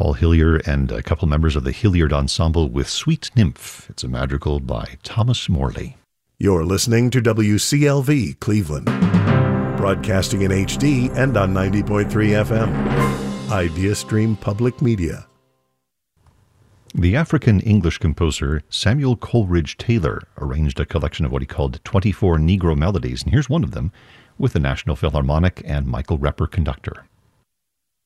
Paul Hillier and a couple members of the Hilliard Ensemble with Sweet Nymph. It's a madrigal by Thomas Morley. You're listening to WCLV Cleveland, broadcasting in HD and on 90.3 FM. IdeaStream Public Media. The African English composer Samuel Coleridge Taylor arranged a collection of what he called 24 Negro melodies, and here's one of them with the National Philharmonic and Michael Repper conductor.